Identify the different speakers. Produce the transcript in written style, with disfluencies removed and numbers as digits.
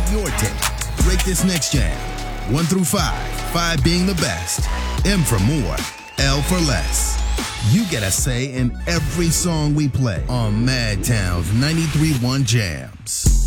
Speaker 1: your take. Rate this next jam. 1 through 5. 5 being the best. M for more. L for less. You get a say in every song we play on Madtown's 93.1 Jams.